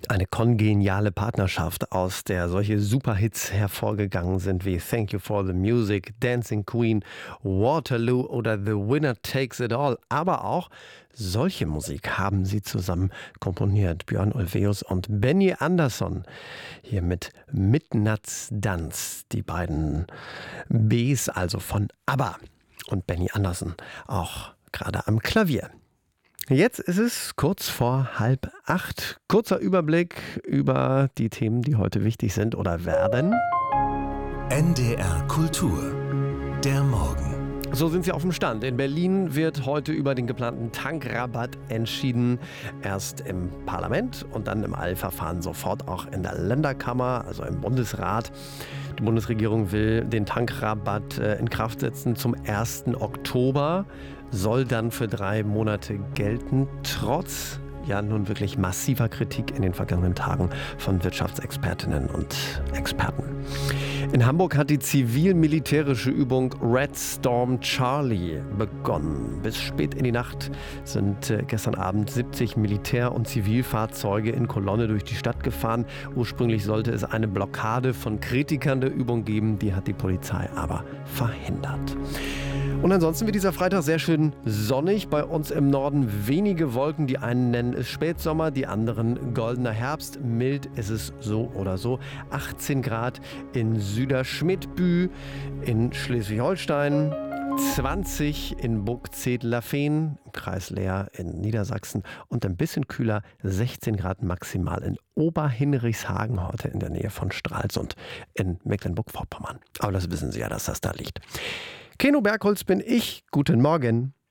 Eine kongeniale Partnerschaft, aus der solche Superhits hervorgegangen sind wie Thank You for the Music, Dancing Queen, Waterloo oder The Winner Takes It All. Aber auch solche Musik haben sie zusammen komponiert. Björn Ulvaeus und Benny Andersson. Hier mit Midnatts Danz. Die beiden Bs also von ABBA und Benny Andersson auch gerade am Klavier. Jetzt ist es kurz vor 7:30. Kurzer Überblick über die Themen, die heute wichtig sind oder werden. NDR Kultur. Der Morgen. So sind sie auf dem Stand. In Berlin wird heute über den geplanten Tankrabatt entschieden. Erst im Parlament und dann im Eilverfahren sofort auch in der Länderkammer, also im Bundesrat. Die Bundesregierung will den Tankrabatt in Kraft setzen zum 1. Oktober. Soll dann für 3 Monate gelten, trotz nun wirklich massiver Kritik in den vergangenen Tagen von Wirtschaftsexpertinnen und Experten. In Hamburg hat die zivil-militärische Übung Red Storm Charlie begonnen. Bis spät in die Nacht sind gestern Abend 70 Militär- und Zivilfahrzeuge in Kolonne durch die Stadt gefahren. Ursprünglich sollte es eine Blockade von Kritikern der Übung geben, die hat die Polizei aber verhindert. Und ansonsten wird dieser Freitag sehr schön sonnig. Bei uns im Norden wenige Wolken. Die einen nennen es Spätsommer, die anderen goldener Herbst. Mild ist es so oder so. 18 Grad in Süderschmidtbü, in Schleswig-Holstein. 20 in Burgzedlerfehn, im Kreis Leer in Niedersachsen und ein bisschen kühler, 16 Grad maximal in Oberhinrichshagen, heute in der Nähe von Stralsund in Mecklenburg-Vorpommern. Aber das wissen Sie ja, dass das da liegt. Keno Bergholz bin ich. Guten Morgen.